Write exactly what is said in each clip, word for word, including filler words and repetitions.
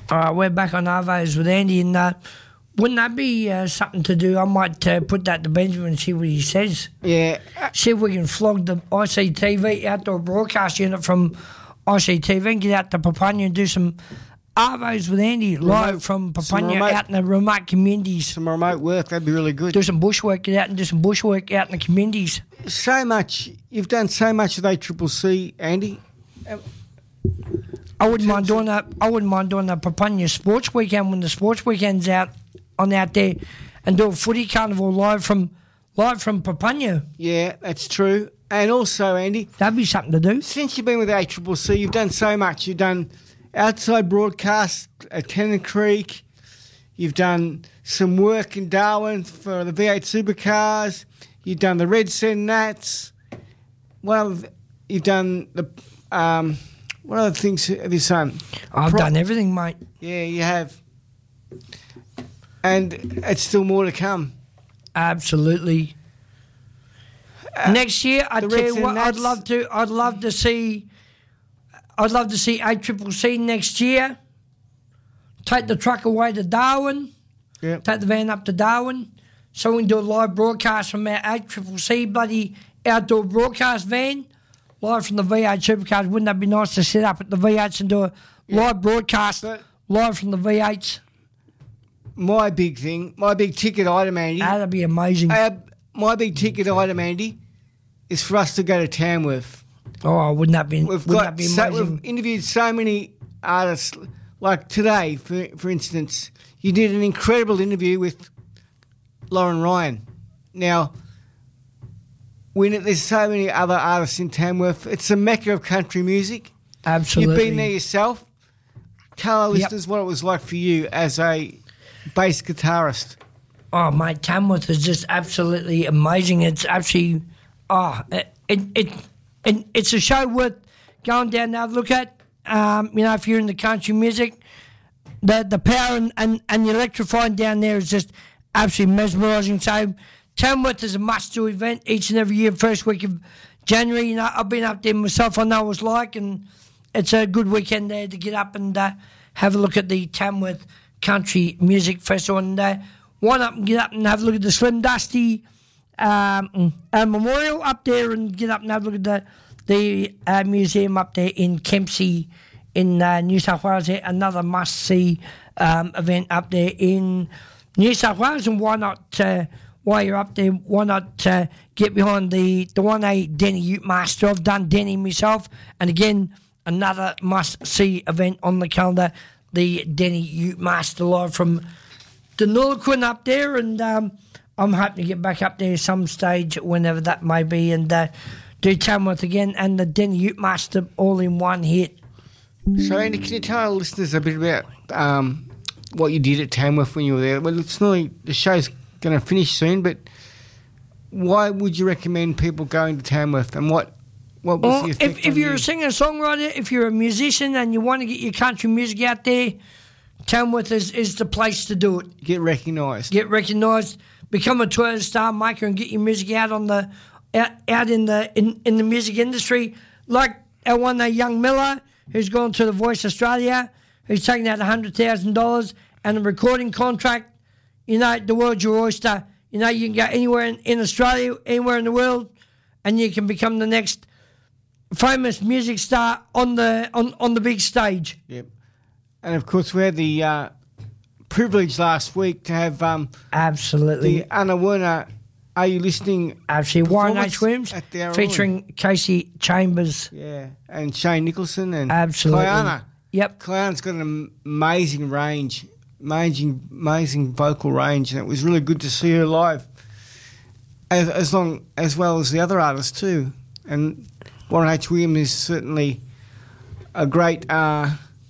All right, we're back on Arvos with Andy, and uh, wouldn't that be uh, something to do? I might uh, put that to Benjamin and see what he says. Yeah. See if we can flog the I C T V outdoor broadcast unit from I C T V and get out to Papunya and do some Arvos with Andy live Remote- from some Papunya remote- out in the remote communities. Some remote work, that'd be really good. Do some bushwork, get out and do some bushwork out in the communities. So much, you've done so much with A C C C, Andy. I wouldn't mind doing that. I wouldn't mind doing the Papunya Sports Weekend when the Sports Weekend's out on out there, and do a footy carnival live from live from Papunya. Yeah, that's true. And also, Andy, That'd be something to do. since you've been with A C C C, you've done so much. You've done outside broadcasts at Tennant Creek. You've done some work in Darwin for the V eight supercars. You've done the Red Sen Nats. Well, you've done the... Um, what other things have you done? I've Pro- done everything, mate. Yeah, you have. And it's still more to come. Absolutely. Next year, I the tell Reds you and what, I'd Nats- love to. I'd love to see. I'd love to see A C C C next year. Take the truck away to Darwin. Yep. Take the van up to Darwin, so we can do a live broadcast from our A C C C bloody outdoor broadcast van, live from the V eight supercars. Wouldn't that be nice to set up at the V eights and do a live broadcast But- live from the V eights? My big thing, my big ticket item, Andy. That'd be amazing. Uh, my big ticket item, Andy, is for us to go to Tamworth. oh, wouldn't that be? We've wouldn't that got be so, amazing? we've interviewed so many artists. Like today, for for instance, you did an incredible interview with Lauren Ryan. Now, we know there's so many other artists in Tamworth. It's a mecca of country music. Absolutely. You've been there yourself. Tell our Yep. listeners what it was like for you as a bass guitarist. Oh, mate, Tamworth is just absolutely amazing. It's actually, oh, it, it, it, it it's a show worth going down to have a look at. Um, you know, if you're in the country music, the the power and, and, and the electrifying down there is just absolutely mesmerising. So Tamworth is a must-do event each and every year, first week of January. You know, I've been up there myself. I know what it's like, and it's a good weekend there to get up and uh, have a look at the Tamworth Country Music Festival. And uh, why not get up and have a look at the Slim Dusty um, uh, Memorial up there, and get up and have a look at the the uh, museum up there in Kempsey in uh, New South Wales. There, another must-see um, event up there in New South Wales. And why not, uh, while you're up there, why not uh, get behind the, the one A Denny Ute Master? I've done Denny myself. And again, another must-see event on the calendar, the Denny Ute Master live from the Nulaquin up there. And um, I'm hoping to get back up there some stage, whenever that may be, and uh, do Tamworth again and the Denny Ute Master all in one hit. So, Andy, can you tell our listeners a bit about um, what you did at Tamworth when you were there? Well, it's nearly, the show's going to finish soon, but why would you recommend people going to Tamworth, and what, what was Well, the effect if, if on you're you? a singer-songwriter, if you're a musician and you want to get your country music out there, Tamworth is, is the place to do it. Get recognised. Get recognised, become a Toyota star maker, and get your music out on the out, out in the in, in the music industry. Like our one, uh, young Miller, who's gone to the Voice Australia, who's taken out one hundred thousand dollars and a recording contract. You know, the world's your oyster. You know, you can go anywhere in, in Australia, anywhere in the world, and you can become the next famous music star on the on, on the big stage. Yep. And, of course, we had the uh, privilege last week to have um, Absolutely. the Anna Werner Are You Listening? Absolutely. Warren performance H. Williams at the Aroa. featuring Casey Chambers. Yeah, and Shane Nicholson and Absolutely. Kayana. Yep. Kayana's got an amazing range, amazing, amazing vocal range, and it was really good to see her live, as, as long as well as the other artists too. And Warren H. Williams is certainly a great uh,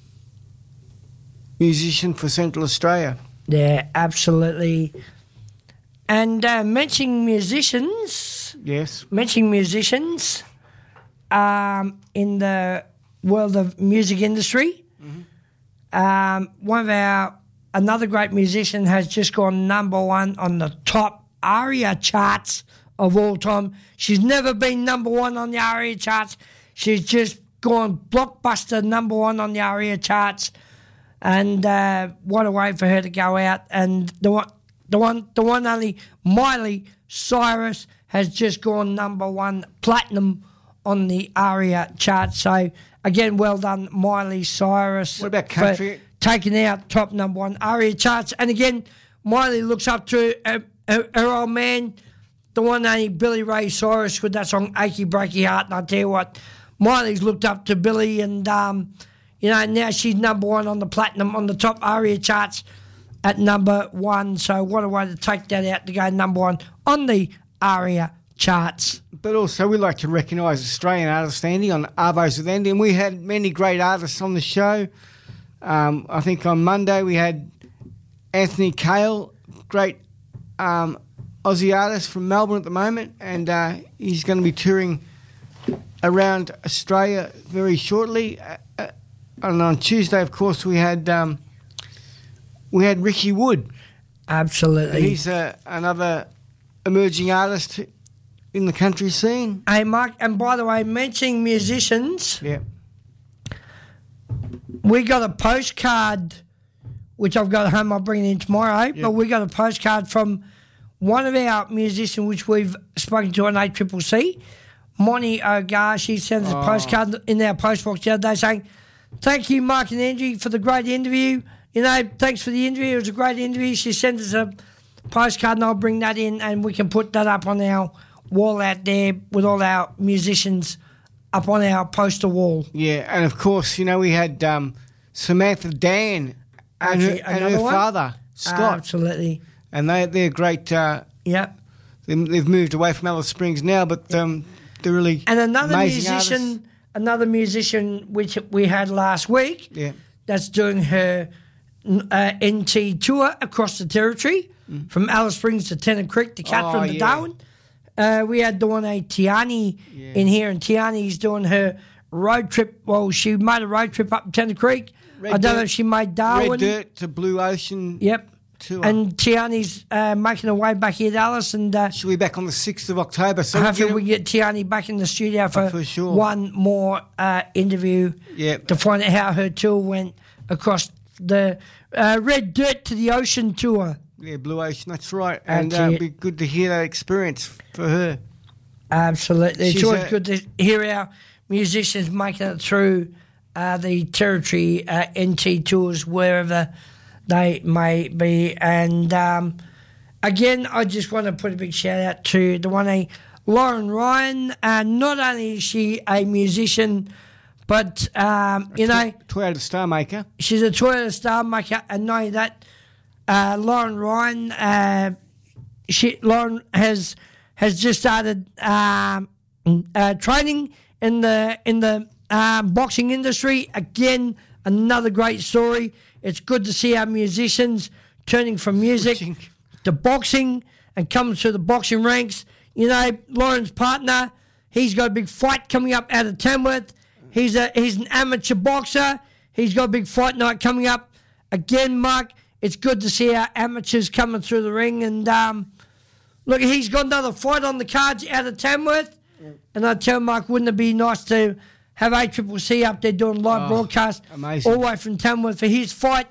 musician for Central Australia. Yeah, absolutely. And uh, mentioning musicians, Yes. mentioning musicians um, in the world of music industry, mm-hmm. um, one of our, another great musician has just gone number one on the top ARIA charts of all time. She's never been number one on the ARIA charts. She's just gone blockbuster number one on the ARIA charts. And uh, what a way for her to go out. And the one, the one, the one only Miley Cyrus has just gone number one platinum on the ARIA chart. So, again, well done, Miley Cyrus. What about country? Taking out top number one ARIA charts. And, again, Miley looks up to her, her, her old man, the one only Billy Ray Cyrus with that song, Achy Breaky Heart. And I tell you what, Miley's looked up to Billy and... Um, You know, now she's number one on the platinum, on the top ARIA charts at number one. So what a way to take that out to go number one on the ARIA charts. But also we like to recognise Australian artist Andy on Arvos with Andy, and we had many great artists on the show. Um, I think on Monday we had Anthony Cale, great um, Aussie artist from Melbourne at the moment, and uh, he's going to be touring around Australia very shortly. Uh, And on Tuesday, of course, we had um, we had Ricky Wood. Absolutely. He's uh, another emerging artist in the country scene. Hey, Mark, and by the way, mentioning musicians, yeah, we got a postcard, which I've got at home, I'll bring it in tomorrow, yeah. but we got a postcard from one of our musicians, which we've spoken to on A C C C, Monty O'Gar. She sent us oh. a postcard in our postbox the other day saying, thank you, Mark and Angie, for the great interview. You know, thanks for the interview. It was a great interview. She sent us a postcard, and I'll bring that in, and we can put that up on our wall out there with all our musicians up on our poster wall. Yeah, and of course, you know, we had um, Samantha Dan and Actually, her, and her one? father, Scott. Absolutely. And they, they're great. Uh, Yep. They've moved away from Alice Springs now, but um, they're really And another amazing musician... artists. Another musician which we had last week yeah. that's doing her uh, N T tour across the territory mm. from Alice Springs to Tennant Creek to Katherine oh, to yeah. Darwin. Uh, we had the one a Tiani yeah. in here, and Tiani's doing her road trip. Well, she made a road trip up to Tennant Creek. Red I don't dirt, know if she made Darwin. Red Dirt to Blue Ocean. Yep. Tour. And Tiani's uh, making her way back here to Alice, and uh, she'll be back on the sixth of October. So hopefully we we get Tiani back in the studio for, oh, for sure. one more uh, interview yep. to find out how her tour went across the uh, Red Dirt to the Ocean tour. Yeah, Blue Ocean, that's right. And That's uh, it. it'd be good to hear that experience for her. Absolutely. It's She's always a- good to hear our musicians making it through uh, the territory uh, N T tours, wherever they may be. And um, again, I just want to put a big shout out to the one a Lauren Ryan. Uh, not only is she a musician, but um, you know, Toyota Star Maker. she's a Toyota Star Maker, and know that uh, Lauren Ryan, uh, she Lauren has has just started um, uh, training in the in the um, boxing industry. Again, another great story. It's good to see our musicians turning from music Switching. to boxing and coming to the boxing ranks. You know, Lauren's partner, he's got a big fight coming up out of Tamworth. He's a he's an amateur boxer. He's got a big fight night coming up. Again, Mark, it's good to see our amateurs coming through the ring. And um, look, he's got another fight on the cards out of Tamworth. Mm. And I tell Mark, wouldn't it be nice to have A C C C up there doing live Oh, broadcast amazing. all the way from Tamworth for his fight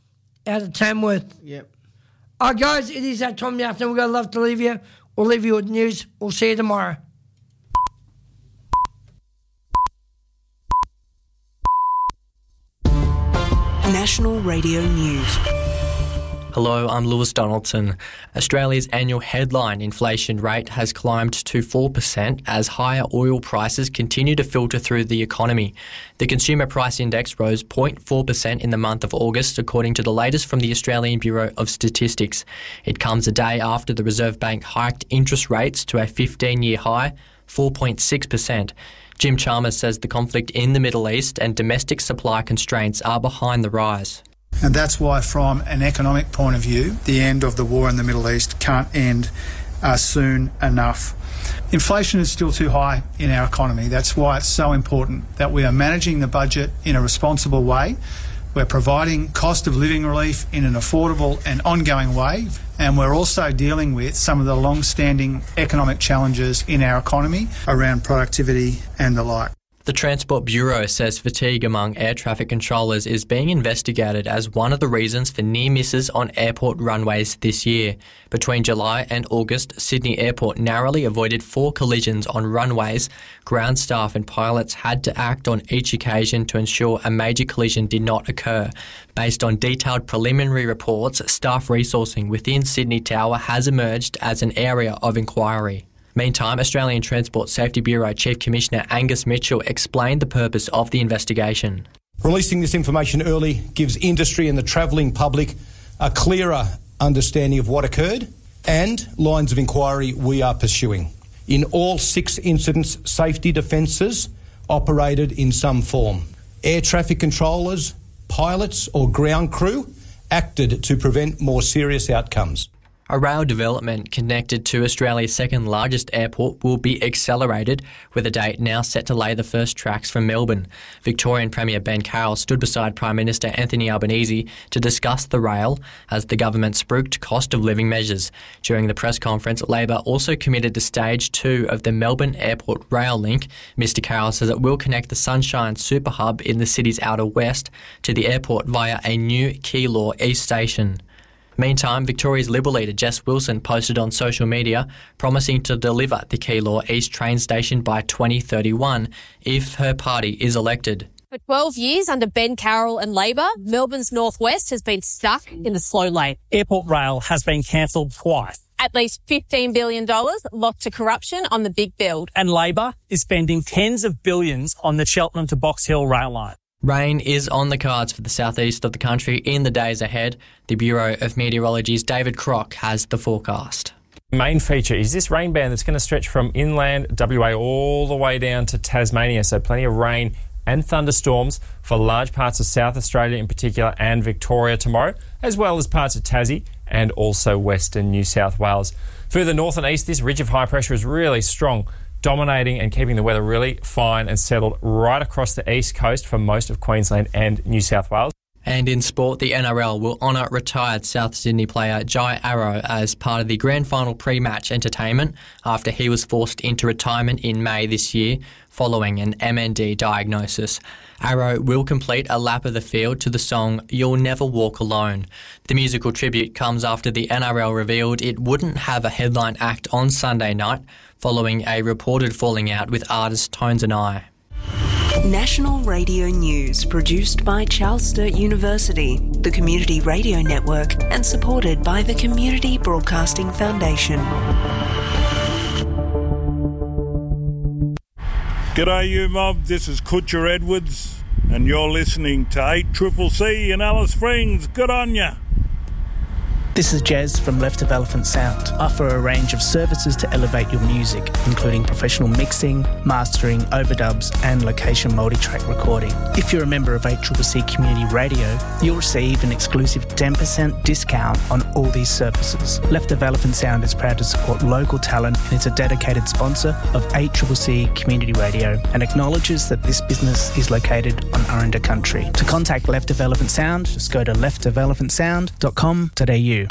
out of Tamworth. Yep. All right, guys, it is that time in the afternoon. We've got love to leave you. We'll leave you with news. We'll see you tomorrow. National Radio News. Hello, I'm Lewis Donaldson. Australia's annual headline inflation rate has climbed to four percent as higher oil prices continue to filter through the economy. The Consumer Price Index rose zero point four percent in the month of August, according to the latest from the Australian Bureau of Statistics. It comes a day after the Reserve Bank hiked interest rates to a fifteen-year high, four point six percent. Jim Chalmers says the conflict in the Middle East and domestic supply constraints are behind the rise. And that's why, from an economic point of view, the end of the war in the Middle East can't end uh, soon enough. Inflation is still too high in our economy. That's why it's so important that we are managing the budget in a responsible way. We're providing cost of living relief in an affordable and ongoing way. And we're also dealing with some of the long-standing economic challenges in our economy around productivity and the like. The Transport Bureau says fatigue among air traffic controllers is being investigated as one of the reasons for near misses on airport runways this year. Between July and August, Sydney Airport narrowly avoided four collisions on runways. Ground staff and pilots had to act on each occasion to ensure a major collision did not occur. Based on detailed preliminary reports, staff resourcing within Sydney Tower has emerged as an area of inquiry. Meantime, Australian Transport Safety Bureau Chief Commissioner Angus Mitchell explained the purpose of the investigation. Releasing this information early gives industry and the travelling public a clearer understanding of what occurred and lines of inquiry we are pursuing. In all six incidents, safety defences operated in some form. Air traffic controllers, pilots or ground crew acted to prevent more serious outcomes. A rail development connected to Australia's second largest airport will be accelerated, with a date now set to lay the first tracks from Melbourne. Victorian Premier Ben Carroll stood beside Prime Minister Anthony Albanese to discuss the rail as the government spruiked cost of living measures. During the press conference, Labor also committed to stage two of the Melbourne Airport Rail Link. Mister Carroll says it will connect the Sunshine Super Hub in the city's outer west to the airport via a new Keilor East station. Meantime, Victoria's Liberal leader Jess Wilson posted on social media promising to deliver the Keilor East train station by twenty thirty-one if her party is elected. For twelve years under Ben Carroll and Labor, Melbourne's northwest has been stuck in the slow lane. Airport rail has been cancelled twice. At least fifteen billion dollars locked to corruption on the big build. And Labor is spending tens of billions on the Cheltenham to Box Hill rail line. Rain is on the cards for the southeast of the country in the days ahead. The Bureau of Meteorology's David Crock has the forecast. Main feature is this rain band that's going to stretch from inland W A all the way down to Tasmania, so plenty of rain and thunderstorms for large parts of South Australia in particular and Victoria tomorrow, as well as parts of Tassie and also western New South Wales. Further north and east, this ridge of high pressure is really strong, dominating and keeping the weather really fine and settled right across the east coast for most of Queensland and New South Wales. And in sport, the N R L will honour retired South Sydney player Jai Arrow as part of the grand final pre-match entertainment after he was forced into retirement in May this year following an M N D diagnosis. Arrow will complete a lap of the field to the song You'll Never Walk Alone. The musical tribute comes after the N R L revealed it wouldn't have a headline act on Sunday night following a reported falling out with artist Tones and I. National Radio News, produced by Charles Sturt University, the Community Radio Network, and supported by the Community Broadcasting Foundation. G'day you mob, this is Kutcher Edwards, and you're listening to eight C C C in Alice Springs. Good on ya! This is Jez from Left of Elephant Sound. Offer a range of services to elevate your music, including professional mixing, mastering, overdubs, and location multi-track recording. If you're a member of eight C C C Community Radio, you'll receive an exclusive ten percent discount on all these services. Left of Elephant Sound is proud to support local talent and is a dedicated sponsor of eight C C C Community Radio and acknowledges that this business is located on Aranda country. To contact Left of Elephant Sound, just go to left of elephant sound dot com dot a u.